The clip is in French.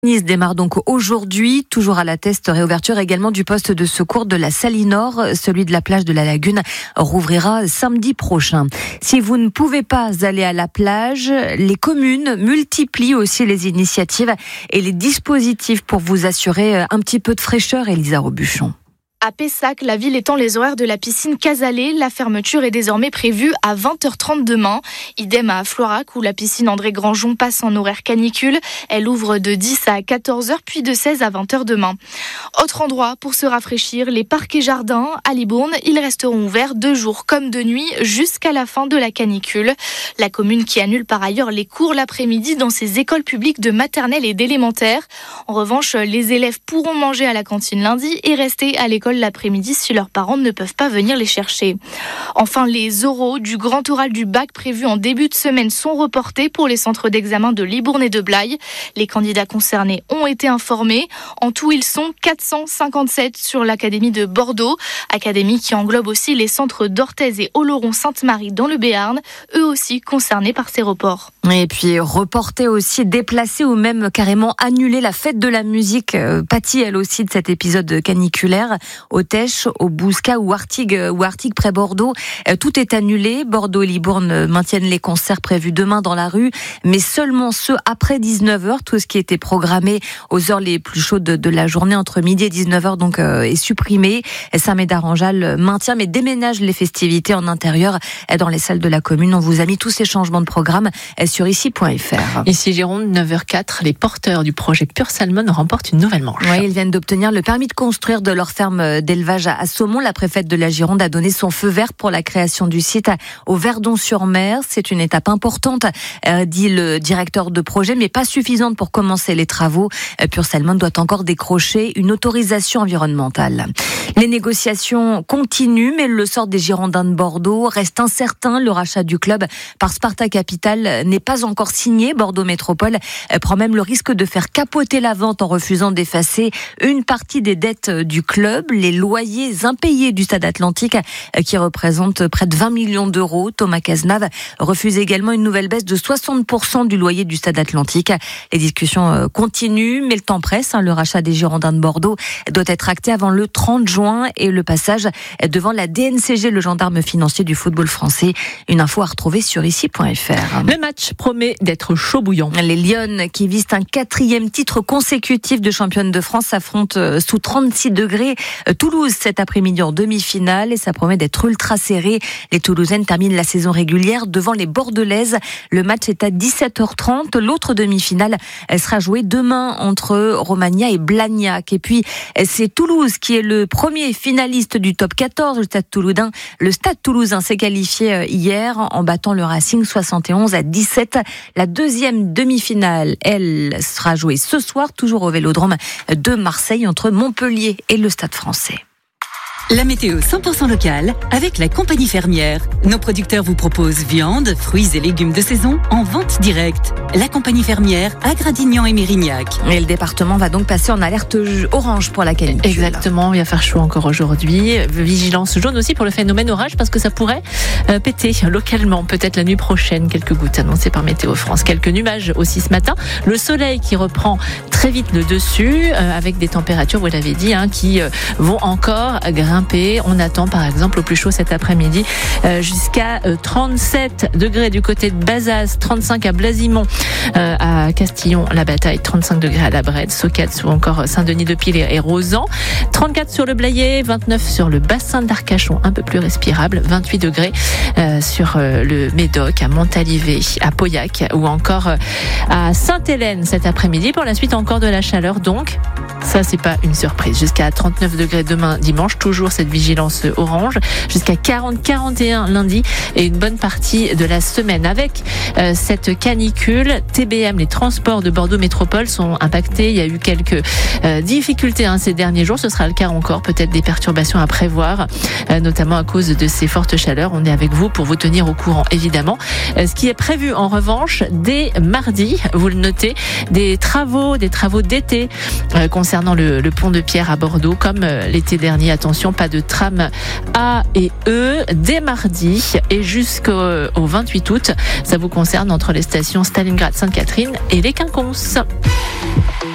Nice démarre donc aujourd'hui, toujours à la test, réouverture également du poste de secours de la Salinor. Celui de la plage de la Lagune rouvrira samedi prochain. Si vous ne pouvez pas aller à la plage, les communes multiplient aussi les initiatives et les dispositifs pour vous assurer un petit peu de fraîcheur. Élisa Robuchon. À Pessac, la ville étend les horaires de la piscine Casalé. La fermeture est désormais prévue à 20h30 demain. Idem à Florac, où la piscine André Grandjean passe en horaire canicule. Elle ouvre de 10 à 14h, puis de 16 à 20h demain. Autre endroit pour se rafraîchir, les parcs et jardins à Libourne. Ils resteront ouverts de jour comme de nuit jusqu'à la fin de la canicule. La commune qui annule par ailleurs les cours l'après-midi dans ses écoles publiques de maternelle et d'élémentaire. En revanche, les élèves pourront manger à la cantine lundi et rester à l'école l'après-midi si leurs parents ne peuvent pas venir les chercher. Enfin, les oraux du grand oral du bac prévus en début de semaine sont reportés pour les centres d'examen de Libourne et de Blaye. Les candidats concernés ont été informés. En tout, ils sont 457 sur l'académie de Bordeaux, académie qui englobe aussi les centres d'Orthez et Oloron-Sainte-Marie dans le Béarn, eux aussi concernés par ces reports. Et puis reporter aussi, déplacer ou même carrément annuler la fête de la musique pâtit elle aussi de cet épisode caniculaire. Au Tèche, au Bouscat ou Artigues près Bordeaux. Tout est annulé. Bordeaux et Libourne maintiennent les concerts prévus demain dans la rue, mais seulement ceux après 19h. Tout ce qui était programmé aux heures les plus chaudes de la journée, entre midi et 19h, donc est supprimé. Saint-Médard-en-Jalles maintient, mais déménage les festivités en intérieur dans les salles de la commune. On vous a mis tous ces changements de programme sur ici.fr. Ici Gironde, 9h04, les porteurs du projet Pure Salmon remportent une nouvelle manche. Oui, ils viennent d'obtenir le permis de construire de leur ferme d'élevage à Saumont. La préfète de la Gironde a donné son feu vert pour la création du site au Verdon-sur-Mer. C'est une étape importante, dit le directeur de projet, mais pas suffisante pour commencer les travaux. Pure Salmon doit encore décrocher une autorisation environnementale. Les négociations continuent, mais le sort des Girondins de Bordeaux reste incertain. Le rachat du club par Sparta Capital n'est pas encore signé. Bordeaux Métropole prend même le risque de faire capoter la vente en refusant d'effacer une partie des dettes du club. Les loyers impayés du Stade Atlantique qui représentent près de 20 millions d'euros. Thomas Cazenave refuse également une nouvelle baisse de 60% du loyer du Stade Atlantique. Les discussions continuent, mais le temps presse. Le rachat des Girondins de Bordeaux doit être acté avant le 30 juin et le passage devant la DNCG, le gendarme financier du football français. Une info à retrouver sur ici.fr. Le match promet d'être chaud bouillant. Les Lyonnes, qui visent un 4e titre consécutif de championne de France, s'affrontent sous 36 degrés Toulouse cet après-midi en demi-finale et ça promet d'être ultra serré. Les Toulousaines terminent la saison régulière devant les Bordelaises. Le match est à 17h30. L'autre demi-finale sera jouée demain entre Romagna et Blagnac. Et puis, c'est Toulouse qui est le premier finaliste du top 14. Le Stade Toulousain s'est qualifié hier en battant le Racing 71-17. La deuxième demi-finale, elle sera jouée ce soir, toujours au Vélodrome de Marseille, entre Montpellier et le Stade Français. La météo 100% locale avec la compagnie fermière. Nos producteurs vous proposent viande, fruits et légumes de saison en vente directe. La compagnie fermière à Gradignan et Mérignac. Et le département va donc passer en alerte orange pour la canicule. Exactement, il va faire chaud encore aujourd'hui. Vigilance jaune aussi pour le phénomène orage parce que ça pourrait péter localement. Peut-être la nuit prochaine, quelques gouttes annoncées par Météo France. Quelques nuages aussi ce matin. Le soleil qui reprend très vite le dessus avec des températures, vous l'avez dit, qui vont encore grimper. On attend par exemple au plus chaud cet après-midi jusqu'à 37 degrés du côté de Bazas, 35 à Blasimont, à Castillon-la-Bataille, 35 degrés à la Brette, Socats ou encore Saint-Denis-de-Pile et Rosan, 34 sur le Blayais, 29 sur le bassin d'Arcachon, un peu plus respirable, 28 degrés sur le Médoc, à Montalivet, à Pauillac ou encore à Sainte-Hélène cet après-midi. Pour la suite encore de la chaleur donc. Ça, c'est pas une surprise. Jusqu'à 39 degrés demain, dimanche. Toujours cette vigilance orange. Jusqu'à 40-41 lundi. Et une bonne partie de la semaine. Avec cette canicule, TBM, les transports de Bordeaux Métropole sont impactés. Il y a eu quelques difficultés ces derniers jours. Ce sera le cas encore. Peut-être des perturbations à prévoir, notamment à cause de ces fortes chaleurs. On est avec vous pour vous tenir au courant, évidemment. Ce qui est prévu, en revanche, dès mardi, vous le notez, des travaux d'été concernant le pont de Pierre à Bordeaux, comme l'été dernier. Attention, pas de tram A et E dès mardi et jusqu'au 28 août. Ça vous concerne entre les stations Stalingrad, Sainte-Catherine et les Quinconces.